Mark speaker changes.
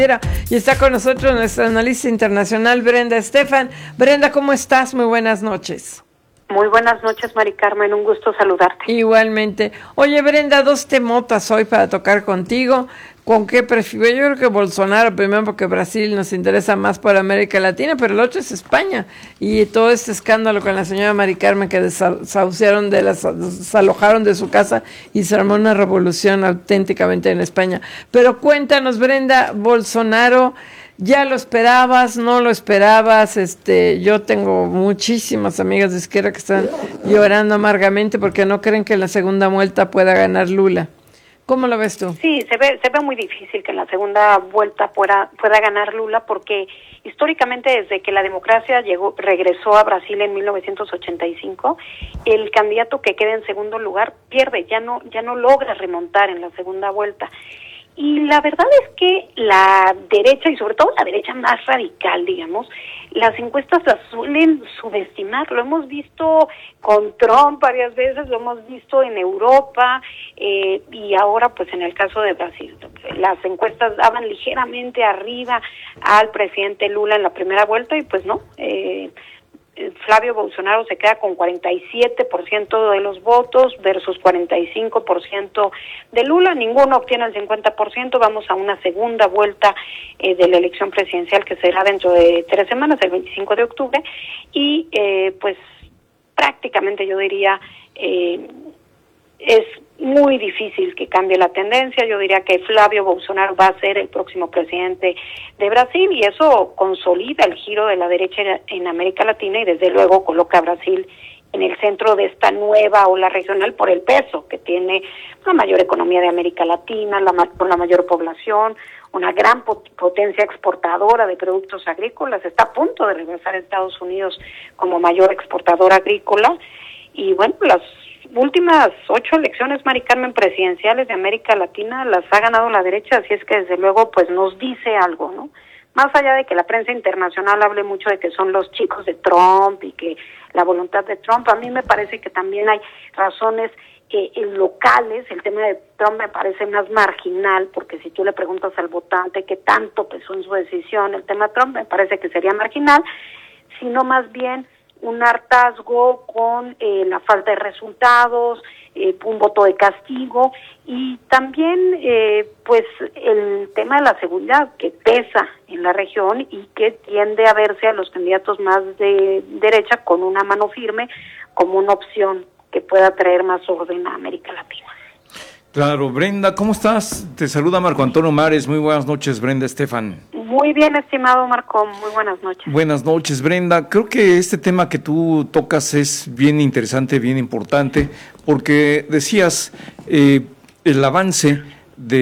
Speaker 1: Y está con nosotros nuestra analista internacional Brenda Estefan. Brenda, ¿cómo estás? Muy buenas noches.
Speaker 2: Muy buenas noches, Mari Carmen, un gusto saludarte.
Speaker 1: Igualmente. Oye, Brenda, dos temotas hoy para tocar contigo. ¿Con qué prefiero? Yo creo que Bolsonaro primero, porque Brasil nos interesa más por América Latina, pero el otro es España. Y todo este escándalo con la señora Mari Carmen que desalojaron de su casa y se armó una revolución auténticamente en España. Pero cuéntanos, Brenda, Bolsonaro, ¿ya lo esperabas? ¿No lo esperabas? Yo tengo muchísimas amigas de izquierda que están llorando amargamente porque no creen que en la segunda vuelta pueda ganar Lula. ¿Cómo lo ves tú?
Speaker 2: Sí, se ve muy difícil que en la segunda vuelta pueda ganar Lula, porque históricamente desde que la democracia regresó a Brasil en 1985, el candidato que queda en segundo lugar pierde, ya no logra remontar en la segunda vuelta. Y la verdad es que la derecha, y sobre todo la derecha más radical, digamos, las encuestas las suelen subestimar. Lo hemos visto con Trump varias veces, lo hemos visto en Europa, y ahora pues en el caso de Brasil. Las encuestas daban ligeramente arriba al presidente Lula en la primera vuelta y pues no, Flavio Bolsonaro se queda con 47% de los votos versus 45% de Lula. Ninguno obtiene el 50%. Vamos a una segunda vuelta de la elección presidencial que será dentro de 3 semanas, el 25 de octubre. Y pues prácticamente yo diría es muy difícil que cambie la tendencia. Yo diría que Flavio Bolsonaro va a ser el próximo presidente de Brasil y eso consolida el giro de la derecha en América Latina y desde luego coloca a Brasil en el centro de esta nueva ola regional por el peso que tiene la mayor economía de América Latina, con la mayor población, una gran potencia exportadora de productos agrícolas. Está a punto de regresar a Estados Unidos como mayor exportador agrícola y bueno, las últimas 8 elecciones, Mari Carmen, presidenciales de América Latina las ha ganado la derecha, así es que desde luego pues nos dice algo, ¿no? Más allá de que la prensa internacional hable mucho de que son los chicos de Trump y que la voluntad de Trump, a mí me parece que también hay razones locales. El tema de Trump me parece más marginal, porque si tú le preguntas al votante qué tanto pesó en su decisión el tema de Trump, me parece que sería marginal, sino más bien un hartazgo con la falta de resultados, un voto de castigo y también pues el tema de la seguridad que pesa en la región y que tiende a verse a los candidatos más de derecha con una mano firme como una opción que pueda traer más orden a América Latina.
Speaker 3: Claro, Brenda, ¿cómo estás? Te saluda Marco Antonio Mares. Muy buenas noches, Brenda Estefan.
Speaker 2: Muy bien, estimado Marco, muy buenas noches.
Speaker 3: Buenas noches, Brenda. Creo que este tema que tú tocas es bien interesante, bien importante, porque decías el avance